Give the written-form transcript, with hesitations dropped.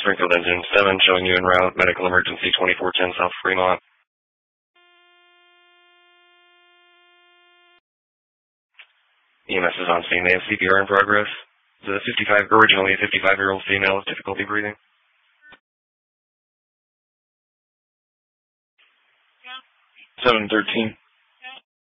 Springfield Engine 7 showing you en route. Medical emergency 2410 South Fremont. EMS is on scene. They have CPR in progress. Originally a 55-year-old female with difficulty breathing. 713.